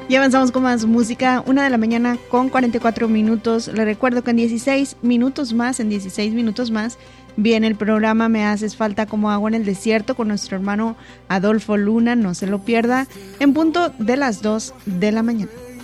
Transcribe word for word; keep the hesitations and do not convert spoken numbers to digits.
Y avanzamos con más música, una de la mañana con cuarenta y cuatro minutos. Le recuerdo que en dieciséis minutos más, en dieciséis minutos más, viene el programa Me Haces Falta como Agua en el Desierto con nuestro hermano Adolfo Luna, no se lo pierda, en punto de las dos de la mañana.